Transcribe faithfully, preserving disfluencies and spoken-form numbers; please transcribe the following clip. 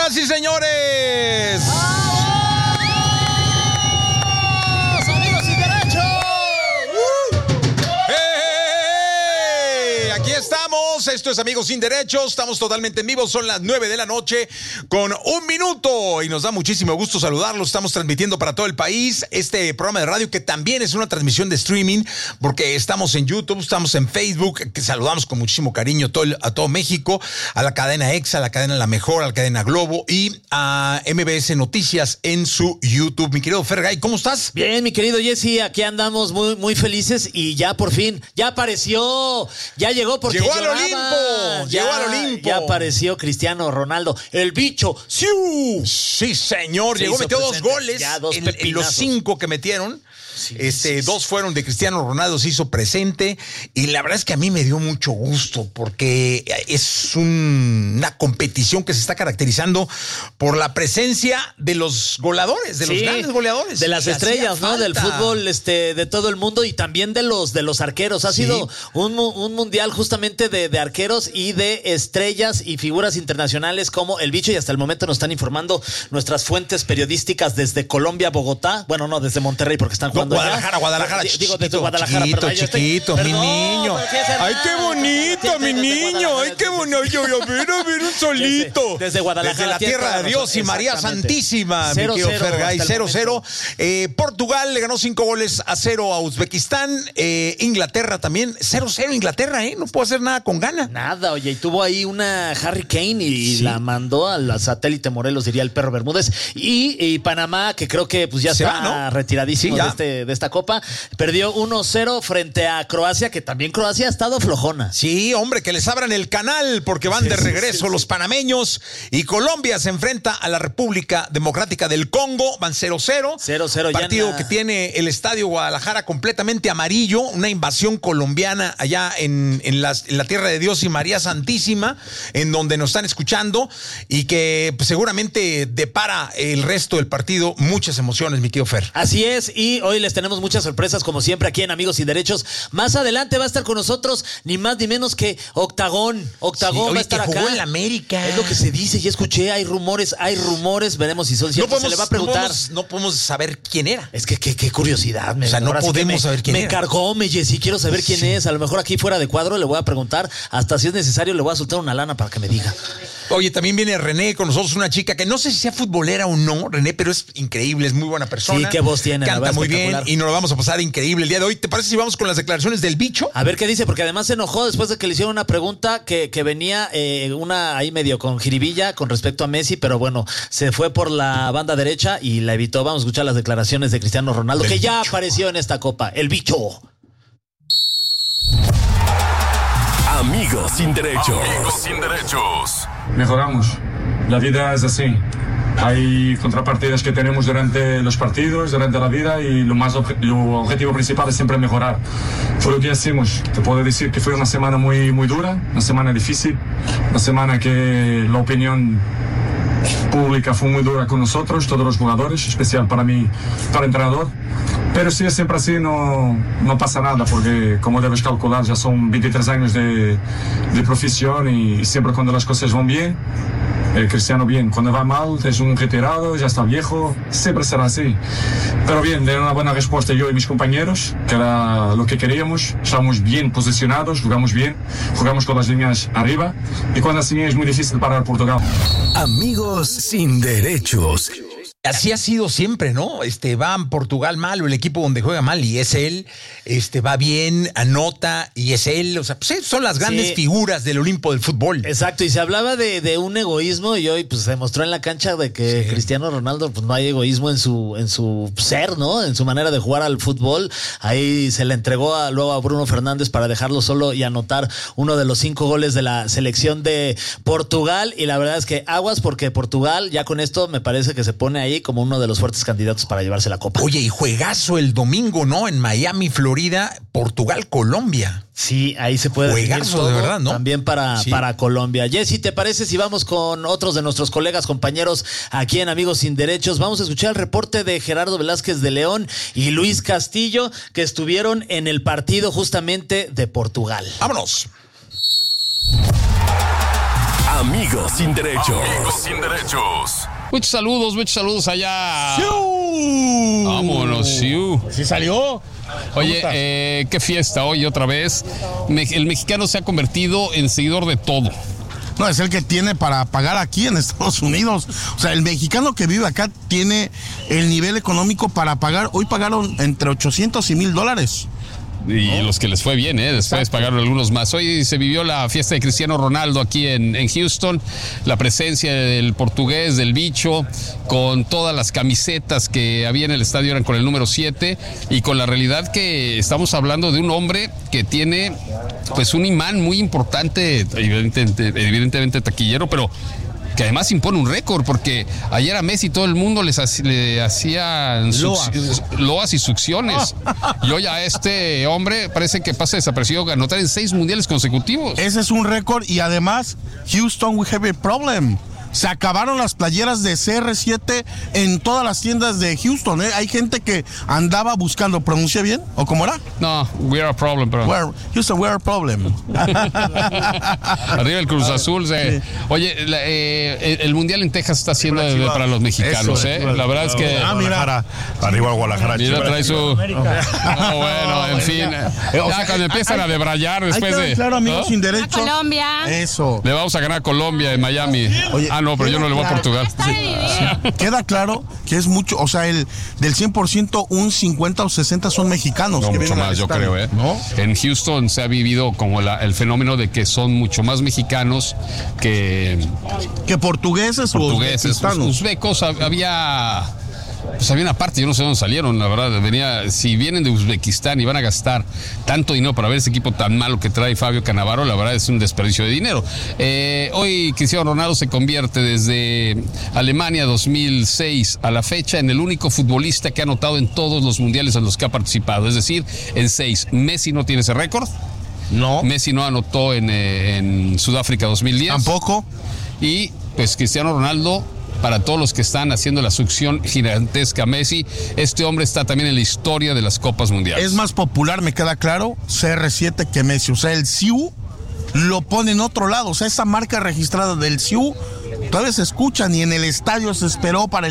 Señoras y señores. ¡Vamos! ¡Amigos sin derecho! ¡Uh! ¡Hey, hey, hey! Aquí estamos. Esto es Amigos sin Derechos. Estamos totalmente en vivo. Son las nueve de la noche con un minuto. Y nos da muchísimo gusto saludarlos. Estamos transmitiendo para todo el país este programa de radio que también es una transmisión de streaming porque estamos en YouTube, estamos en Facebook. Que saludamos con muchísimo cariño a todo, el, a todo México, a la cadena Exa, a la cadena La Mejor, a la cadena Globo y a M B S Noticias en su YouTube. Mi querido Fergay, ¿cómo estás? Bien, mi querido Jesse, aquí andamos muy, muy felices y ya por fin, ya apareció, ya llegó porque Llegó al lloraba. Olimpo, ya, llegó al Olimpo. Ya apareció Cristiano Ronaldo, el bicho. ¡Siu! Sí, señor. Se Llegó, hizo metió presente. dos goles Ya, dos en, en los cinco que metieron. Sí, este, sí, sí. Dos fueron de Cristiano Ronaldo, se hizo presente. Y la verdad es que a mí me dio mucho gusto porque es un, una competición que se está caracterizando por la presencia de los goleadores, de Sí, los grandes goleadores. de las Y estrellas, hacía ¿no? falta. Del fútbol este, de todo el mundo y también de los de los arqueros. Ha Sí. sido un, un mundial justamente de, de arqueros y de estrellas y figuras internacionales como el bicho, y hasta el momento nos están informando nuestras fuentes periodísticas desde Colombia, Bogotá. Bueno, no, desde Monterrey porque están No, jugando allá. Guadalajara, Guadalajara. Digo, Chiquito, desde Guadalajara, chiquito, perdón, yo estoy- chiquito, mi perdón, niño. pero sí es verdad. Ay, qué bonito, mi Desde niño. Guadalajara, Ay, qué desde- bonito. Yo, yo, mira, mira, un solito. Desde- desde Guadalajara, Desde la tiene tierra toda de la Dios razón. y María Exactamente. Santísima, mi Cero, querido cero Fergay, hasta el cero cero. momento. Eh, Portugal le ganó cinco goles a cero a Uzbekistán. Eh, Inglaterra también, cero cero Inglaterra, ¿eh? No puedo hacer nada con gana. Nada, oye, y tuvo ahí una Harry Kane y Sí. la mandó a la satélite Morelos, diría el perro Bermúdez. Y, y Panamá, que creo que pues ya Se está va, ¿no? retiradísimo Sí, ya. de, este, de esta copa, perdió uno cero frente a Croacia, que también Croacia ha estado flojona. Sí, hombre, que les abran el canal porque van Sí, de sí, regreso sí, sí. los panameños y Colombia se enfrenta a la República Democrática del Congo, van cero cero. cero cero, ya Partido en la- que tiene el Estadio Guadalajara completamente amarillo, una invasión colombiana allá en, en, las- en la tierra de Dios y María Santísima, en donde nos están escuchando y que pues, seguramente depara el resto del partido muchas emociones, mi querido Fer. Así es, y hoy les tenemos muchas sorpresas como siempre aquí en Amigos y Derechos. Más adelante va a estar con nosotros ni más ni menos que Octagón. Octagón Sí, va oye, a estar que acá. jugó en la América. Es lo que se dice, ya escuché, hay rumores, hay rumores, veremos si son ciertos. se le va a preguntar. No podemos, no podemos saber quién era. Es que qué, qué curiosidad. Me, O sea, no ahora sí que podemos me, saber quién me era. cargó, me Jessy, quiero saber quién Sí. es. A lo mejor aquí fuera de cuadro le voy a preguntar, hasta si es necesario le voy a soltar una lana para que me diga. Oye, también viene René con nosotros, una chica que no sé si sea futbolera o no, René, pero es increíble, es muy buena persona. Sí, qué voz tiene, la Canta verdad, muy bien espectacular. y nos lo vamos a pasar increíble el día de hoy. ¿Te parece si vamos con las declaraciones del bicho? A ver qué dice, porque además se enojó después de que le hicieron una pregunta que, que venía eh, una ahí medio con jiribilla con respecto a Messi, pero bueno, se fue por la banda derecha y la evitó. Vamos a escuchar las declaraciones de Cristiano Ronaldo, Del que ya bicho. apareció en esta copa. El bicho. Amigos sin derechos. Amigos sin derechos. Mejoramos. La vida es así. Hay contrapartidas que tenemos durante los partidos, durante la vida y lo más obje- lo objetivo principal es siempre mejorar. Fue lo que hicimos. Te puedo decir que fue una semana muy, muy dura, una semana difícil, una semana que la opinión pública fue muy dura con nosotros, todos los jugadores, especial para mí, para el entrenador. Pero si es siempre así, no, no pasa nada, porque como debes calcular, ya son veintitrés años de, de profesión y siempre cuando las cosas van bien, eh, Cristiano bien, cuando va mal es un retirado, ya está viejo, siempre será así. Pero bien, de una buena respuesta yo y mis compañeros, que era lo que queríamos, estamos bien posicionados, jugamos bien, jugamos con las líneas arriba y cuando así es muy difícil parar Portugal. Amigos sin derechos. Así ha sido siempre, ¿no? Este, va en Portugal mal o el equipo donde juega mal y es él, este, va bien, anota y es él, o sea, pues son las grandes Sí. figuras del Olimpo del fútbol. Exacto, y se hablaba de, de un egoísmo y hoy pues se demostró en la cancha de que Sí. Cristiano Ronaldo pues no hay egoísmo en su en su ser, ¿no? En su manera de jugar al fútbol. Ahí se le entregó a, luego a Bruno Fernández para dejarlo solo y anotar uno de los cinco goles de la selección de Portugal, y la verdad es que aguas porque Portugal ya con esto me parece que se pone ahí como uno de los fuertes candidatos para llevarse la copa. Oye, y juegazo el domingo, ¿no? En Miami, Florida, Portugal, Colombia. Sí, ahí se puede definir Juegazo, todo, de verdad, ¿no? También para, Sí. para Colombia. Jessy, ¿te parece si vamos con otros de nuestros colegas, compañeros aquí en Amigos Sin Derechos? Vamos a escuchar el reporte de Gerardo Velázquez de León y Luis Castillo, que estuvieron en el partido justamente de Portugal. Vámonos. Amigos sin derecho. Amigos sin derechos. Muchos saludos, muchos saludos allá. ¡Siu! Vámonos, Siu. ¿Sí salió? Oye, eh, qué fiesta hoy otra vez. Me- el mexicano se ha convertido en seguidor de todo. No, es el que tiene para pagar aquí en Estados Unidos. O sea, el mexicano que vive acá tiene el nivel económico para pagar. Hoy pagaron entre ochocientos y mil dólares. Y los que les fue bien, ¿eh? Después pagaron algunos más. Hoy se vivió la fiesta de Cristiano Ronaldo aquí en, en Houston. La presencia del portugués, del bicho, con todas las camisetas que había en el estadio eran con el número siete. Y con la realidad que estamos hablando de un hombre que tiene pues un imán muy importante, evidentemente, evidentemente taquillero, pero que además impone un récord, porque ayer a Messi todo el mundo les hac- le hacían Loas. suc- loas y succiones. Y hoy a este hombre parece que pasa desapercibido anotar en seis mundiales consecutivos. Ese es un récord y además, Houston, we have a problem. Se acabaron las playeras de C R siete en todas las tiendas de Houston. ¿eh? Hay gente que andaba buscando. ¿Pronuncia bien? ¿O cómo era? No, we are a problem, pero... We're- Houston, we're a problem. Arriba el Cruz Azul. Se... Oye, la, eh, el, el mundial en Texas está siendo de- para los mexicanos, Eso, ¿eh? Chivas. La verdad es que... Ah, mira. Guadalajara. Arriba Guadalajara. Mira, Chivas. trae su... No, bueno, en fin. Eh, o Ya sea, cuando empiezan hay- a debrayar después Ahí queda de... claro, amigos ¿no? sin derecho. A Colombia. Eso. Le vamos a ganar a Colombia en Miami. Oye, ah, no, pero yo no le voy a claro. Portugal. Está dividido. Queda claro que es mucho, o sea, el del cien por ciento, un cincuenta o sesenta son mexicanos. No, que mucho vienen al más, yo estadio, creo, ¿eh? ¿No? En Houston se ha vivido como la- el fenómeno de que son mucho más mexicanos que Que portugueses, portugueses. o uzbekistanos. Uzbecos hab- había... Pues había una parte, yo no sé dónde salieron, la verdad. Venía, si vienen de Uzbekistán y van a gastar tanto dinero para ver ese equipo tan malo que trae Fabio Cannavaro, la verdad es un desperdicio de dinero. Eh, hoy Cristiano Ronaldo se convierte desde Alemania dos mil seis a la fecha en el único futbolista que ha anotado en todos los mundiales en los que ha participado, es decir, en seis. Messi no tiene ese récord. No, Messi no anotó en, eh, en Sudáfrica dos mil diez. tampoco. Y pues Cristiano Ronaldo, para todos los que están haciendo la succión gigantesca a Messi, este hombre está también en la historia de las Copas Mundiales. Es más popular, me queda claro, C R siete que Messi. O sea, el C I U lo pone en otro lado. O sea, esa marca registrada del C I U todavía se escucha, ni en el estadio se esperó para el